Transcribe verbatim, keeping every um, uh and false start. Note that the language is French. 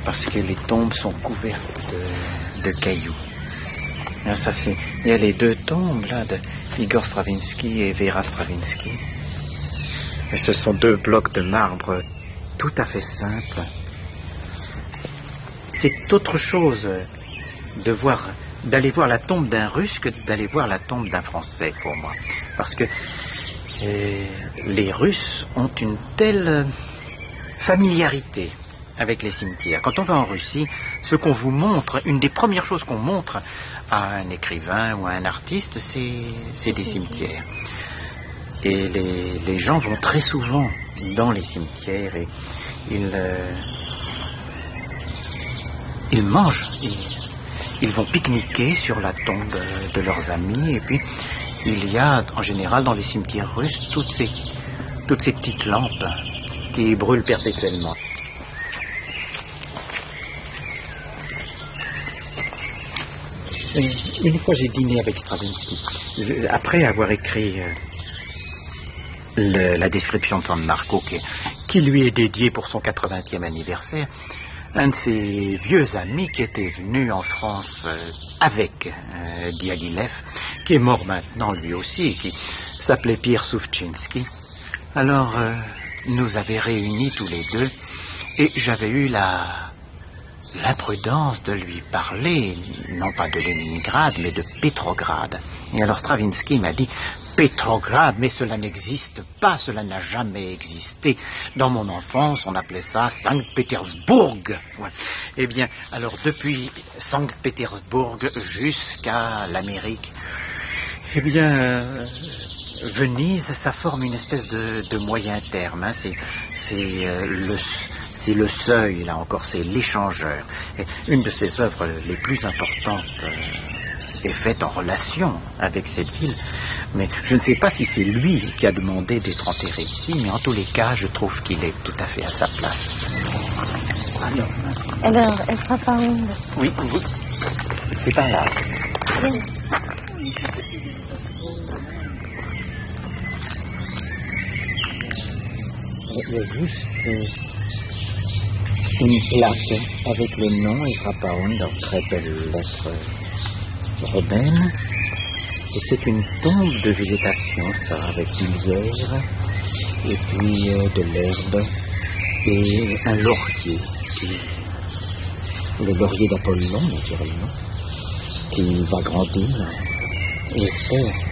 parce que les tombes sont couvertes de, de cailloux. Alors ça, c'est, il y a les deux tombes là de Igor Stravinsky et Vera Stravinsky. Et ce sont deux blocs de marbre tout à fait simples. C'est autre chose de voir, d'aller voir la tombe d'un Russe que d'aller voir la tombe d'un Français pour moi, parce que euh, les Russes ont une telle familiarité avec les cimetières. Quand on va en Russie, ce qu'on vous montre, une des premières choses qu'on montre à un écrivain ou à un artiste, c'est, c'est des cimetières. Et les, les gens vont très souvent dans les cimetières et ils, euh, ils mangent, ils, ils vont pique-niquer sur la tombe de leurs amis. Et puis il y a en général dans les cimetières russes toutes ces, toutes ces petites lampes qui brûlent perpétuellement. Une fois j'ai dîné avec Stravinsky, je, après avoir écrit euh, le, la description de San Marco qui, qui lui est dédiée pour son quatre-vingtième anniversaire, un de ses vieux amis qui était venu en France euh, avec euh, Diaghilev, qui est mort maintenant lui aussi, et qui s'appelait Pierre Souvtchinski. Alors euh, nous avait réunis tous les deux et j'avais eu la l'imprudence de lui parler, non pas de Leningrad, mais de Petrograd. Et alors Stravinsky m'a dit « Petrograd, mais cela n'existe pas, cela n'a jamais existé. Dans mon enfance, on appelait ça Saint-Pétersbourg. Ouais. » Eh bien, alors depuis Saint-Pétersbourg jusqu'à l'Amérique, eh bien, euh, Venise, ça forme une espèce de, de moyen terme. Hein. C'est, c'est euh, le... C'est le seuil, là encore, c'est l'échangeur. Et une de ses œuvres les plus importantes euh, est faite en relation avec cette ville. Mais je ne sais pas si c'est lui qui a demandé d'être enterré ici, mais en tous les cas, je trouve qu'il est tout à fait à sa place. Alors, Alors elle sera par où? Oui, oui. C'est par là. Oui. Il y a juste... Euh, une plaque avec le nom Ezra Pound en très belle lettre romaine. Et c'est une tombe de végétation, ça, avec du lierre, et puis euh, de l'herbe, et un laurier, qui, le laurier d'Apollon, naturellement, qui va grandir, et j'espère